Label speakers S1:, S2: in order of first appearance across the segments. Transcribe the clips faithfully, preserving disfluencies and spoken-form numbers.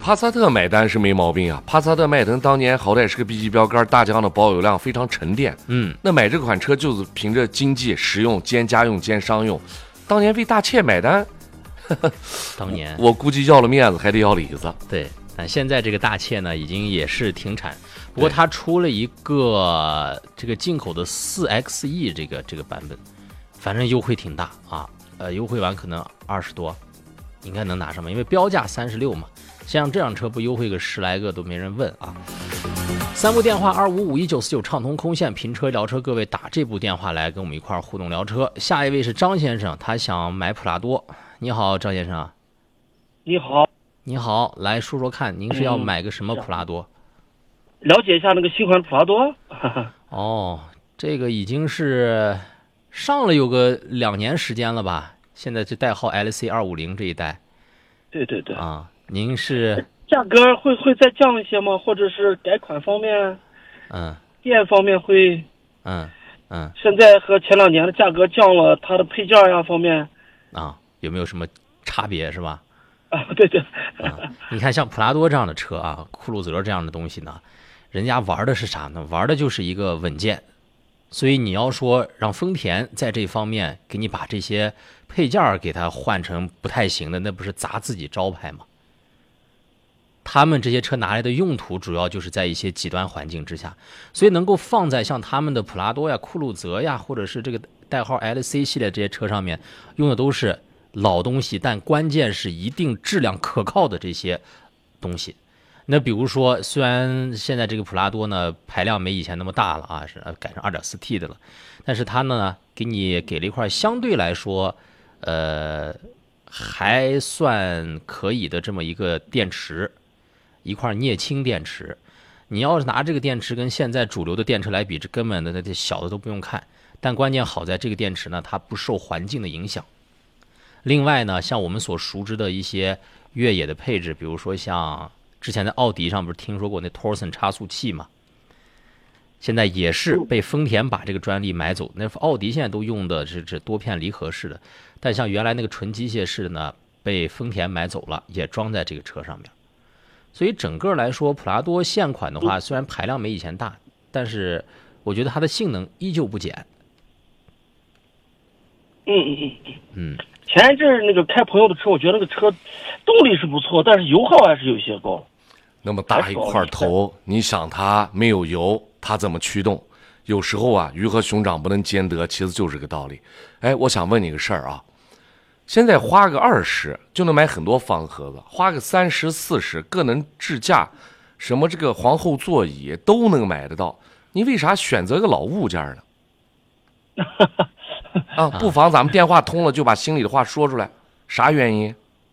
S1: 帕萨特买单是没毛病啊。帕萨特迈腾当年好歹是个 B 级标杆，大疆的保有量非常沉淀。
S2: 嗯，
S1: 那买这款车就是凭着经济实用兼家用兼商用。当年为大切买单，呵呵
S2: 当年
S1: 我估计要了面子还得要里子。
S2: 对，但现在这个大切呢，已经也是停产。不过它出了一个这个进口的 四 X E 这个这个版本，反正优惠挺大啊。呃，优惠完可能二十多，应该能拿上嘛，因为标价三十六嘛。像这辆车不优惠个十来个都没人问啊。三部电话二五五一九四九畅通空线评车聊车，各位打这部电话来跟我们一块儿互动聊车。下一位是张先生，他想买普拉多。你好，张先生。
S3: 你好，
S2: 你好，来说说看，您是要买个什么普拉多？
S3: 嗯、了解一下那个新款普拉多。
S2: 哦，这个已经是上了有个两年时间了吧？现在这代号 L C 二五零这一代。
S3: 对对对。
S2: 啊，您是
S3: 价格会会再降一些吗？或者是改款方面？
S2: 嗯。
S3: 店方面会？
S2: 嗯嗯。
S3: 现在和前两年的价格降了，它的配件呀方面。
S2: 啊，有没有什么差别是吧？
S3: 啊，对对。
S2: 啊，你看像普拉多这样的车啊，酷路泽这样的东西呢，人家玩的是啥呢？玩的就是一个稳健。所以你要说让丰田在这方面给你把这些配件给它换成不太行的，那不是砸自己招牌吗？他们这些车拿来的用途主要就是在一些极端环境之下，所以能够放在像他们的普拉多呀、酷路泽呀，或者是这个代号 L C 系列这些车上面，用的都是老东西，但关键是一定质量可靠的这些东西。那比如说，虽然现在这个普拉多呢排量没以前那么大了啊，是改成 二点四 T 的了，但是它呢给你给了一块相对来说，呃，还算可以的这么一个电池，一块镍氢电池。你要是拿这个电池跟现在主流的电池来比，这根本的这小的都不用看。但关键好在这个电池呢，它不受环境的影响。另外呢，像我们所熟知的一些越野的配置，比如说像之前在奥迪上不是听说过那 Torsen 差速器嘛？现在也是被丰田把这个专利买走。那奥迪现在都用的是这多片离合式的，但像原来那个纯机械式的呢，被丰田买走了，也装在这个车上面。所以整个来说，普拉多现款的话，虽然排量没以前大，但是我觉得它的性能依旧不减。
S3: 嗯嗯嗯嗯。
S2: 嗯。
S3: 前一阵那个开朋友的车，我觉得那个车动力是不错，但是油耗还是有些高。
S1: 那么大一块头，你想它没有油，它怎么驱动？有时候啊，鱼和熊掌不能兼得，其实就是这个道理。哎，我想问你个事儿啊，现在花个二十就能买很多方盒子，花个三十、四十，各能智驾，什么这个皇后座椅都能买得到，你为啥选择个老物件呢？啊，不妨咱们电话通了，就把心里的话说出来，啥原因？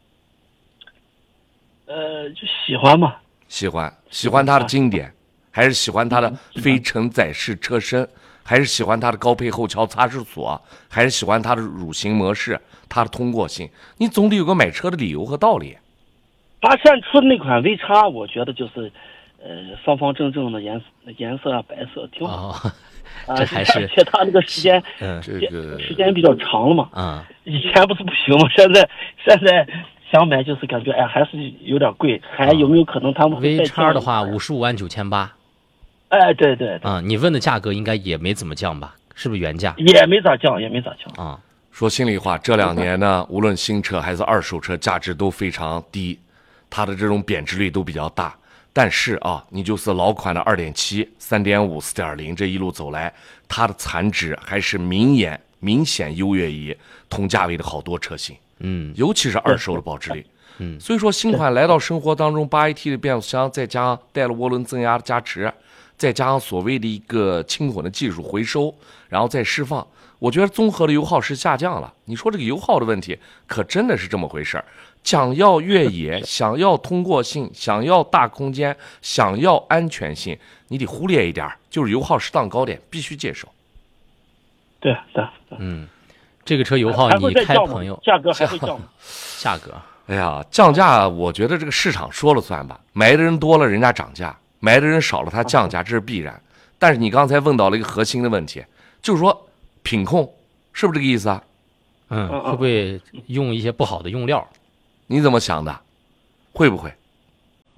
S3: 呃，就喜欢嘛。
S1: 喜欢，喜欢它的经典，还是喜欢它的非承载式车身，还是喜欢它的高配后桥擦拭锁，还是喜欢它的蠕行模式，它的通过性？你总得有个买车的理由和道理。
S3: 八现出的那款 V 叉，我觉得就是，呃，方方正正的颜色，颜色啊，白色挺好。
S2: 哦这还是，
S3: 而且它那个时间，
S2: 嗯，
S1: 这个
S3: 时间比较长了嘛。
S2: 嗯，
S3: 以前不是不行吗？现在现在想买就是感觉哎还是有点贵，还有没有可能他们会再
S2: V
S3: 降
S2: 叉的话五十五万九千八。
S3: 哎，对对。
S2: 啊、嗯，你问的价格应该也没怎么降吧？是不是原价？
S3: 也没咋降，也没咋降
S2: 啊、嗯。
S1: 说心里话，这两年呢，无论新车还是二手车，价值都非常低，它的这种贬值率都比较大。但是啊，你就是老款的 二点七、三点五、四点零，这一路走来，它的残值还是明显明显优越于同价位的好多车型。
S2: 嗯，
S1: 尤其是二手的保值率。
S2: 嗯，
S1: 所以说新款来到生活当中，八 A T 的变速箱，再加上带了涡轮增压的加持，再加上所谓的一个轻混的技术回收，然后再释放，我觉得综合的油耗是下降了。你说这个油耗的问题，可真的是这么回事儿。想要越野，想要通过性，想要大空间，想要安全性，你得忽略一点，就是油耗适当高点，必须接受。
S3: 对对。
S2: 嗯，这个车油耗你开朋友，
S3: 价格还会降吗？
S2: 价格，
S1: 哎呀，降价，我觉得这个市场说了算吧。买的人多了，人家涨价；买的人少了，它降价，这是必然。但是你刚才问到了一个核心的问题，就是说品控是不是这个意思啊？
S2: 嗯，会不会用一些不好的用料？
S1: 你怎么想的？会不会？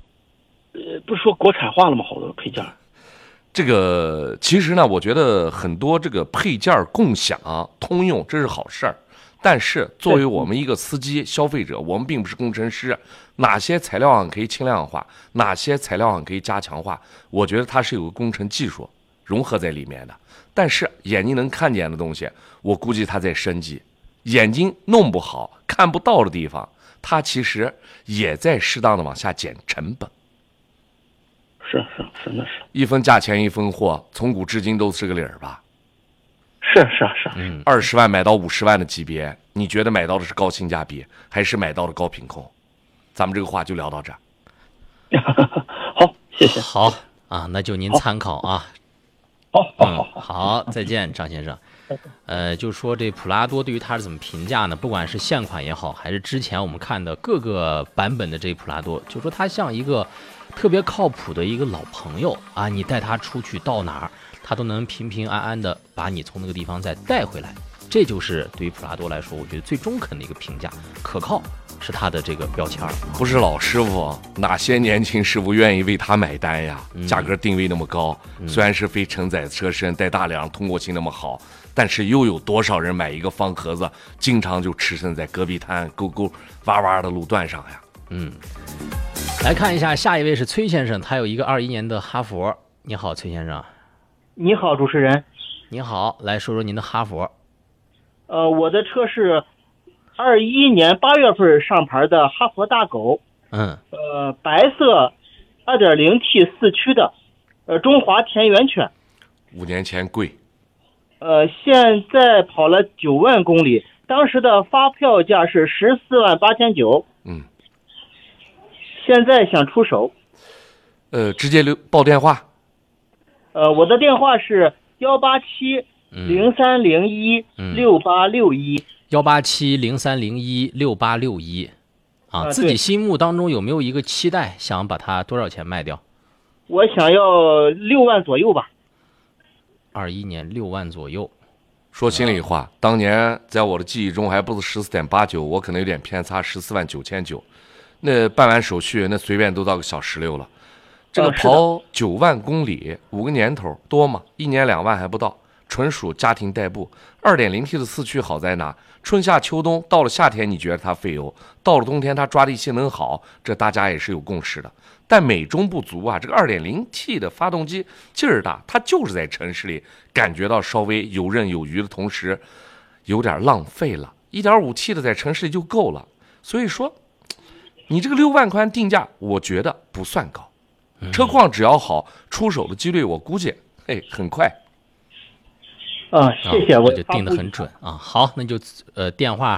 S3: 不是说国产化了吗？好多配件儿。
S1: 这个其实呢，我觉得很多这个配件儿共享、通用，这是好事儿。但是作为我们一个司机、消费者，我们并不是工程师，哪些材料上可以轻量化，哪些材料上可以加强化，我觉得它是有个工程技术融合在里面的。但是眼睛能看见的东西，我估计它在升级；眼睛弄不好、看不到的地方，它其实也在适当的往下减成本。
S3: 是是是，那是
S1: 一分价钱一分货，从古至今都是个理儿吧？
S3: 是是是，
S2: 嗯，
S1: 二十万买到五十万的级别，你觉得买到的是高性价比，还是买到的高品控？咱们这个话就聊到这儿。
S3: 好，谢谢。
S2: 好啊，那就您参考啊。
S3: 好，好，
S2: 嗯，
S3: 好，
S2: 好，再见，张先生。呃，就说这普拉多对于它是怎么评价呢？不管是现款也好，还是之前我们看的各个版本的这普拉多，就说它像一个特别靠谱的一个老朋友啊，你带他出去到哪儿，他都能平平安安的把你从那个地方再带回来。这就是对于普拉多来说，我觉得最中肯的一个评价，可靠是它的这个标签儿。
S1: 不是老师傅，哪些年轻师傅愿意为他买单呀？价格定位那么高，虽然是非承载车身，带大梁，通过性那么好，但是又有多少人买一个方盒子，经常就驰骋在戈壁滩沟沟洼洼的路段上呀？
S2: 嗯，来看一下，下一位是崔先生，他有一个二一年的哈佛。你好，崔先生。
S4: 你好，主持人。
S2: 你好，来说说您的哈佛。
S4: 呃，我的车是二一年八月份上牌的哈佛大狗，
S2: 嗯，
S4: 呃，白色 二点零 T 四驱的，呃，中华田园犬。
S1: 五年前贵，
S4: 呃，现在跑了九万公里，当时的发票价是十四万八千九。
S1: 嗯，
S4: 现在想出手。
S1: 呃，直接留报电话。
S4: 呃，我的电话是幺八七零三零一六八六一。
S2: 幺八七零三零一六八六一，啊，
S4: 啊
S2: 自己心目当中有没有一个期待，想把它多少钱卖掉？
S4: 我想要六万左右吧。
S2: 二一年六万左右。
S1: 说心里话，当年在我的记忆中还不是十四点八九，我可能有点偏差，十四万九千九。那办完手续，那随便都到个小十六了。这个
S4: 呃是的
S1: 跑九万公里，五个年头多吗？一年两万还不到，纯属家庭代步。二点零 T 的四驱好在哪？春夏秋冬，到了夏天你觉得它费油，到了冬天它抓地性能好，这大家也是有共识的。但美中不足啊，这个 二点零 T 的发动机劲儿大，它就是在城市里感觉到稍微游刃有余的同时，有点浪费了。一点五 T 的在城市里就够了。所以说，你这个六万块定价，我觉得不算高。车况只要好，出手的几率我估计，哎，很快。
S4: 啊，谢谢，
S2: 啊、
S4: 我
S2: 这就定得很准啊。好，那就呃电话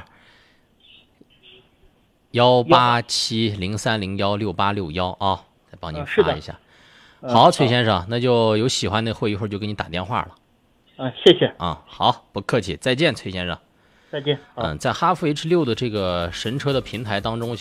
S2: 幺八七零三零幺六八六幺啊，再帮您
S4: 啊是的
S2: 发一下。
S4: 呃
S2: 好，崔先生，那就有喜欢的会一会儿就给你打电话了
S4: 啊，谢谢，
S2: 啊。好，不客气，再见，崔先生。
S4: 再见。啊
S2: 嗯，在哈弗 H 六的这个神车的平台当中。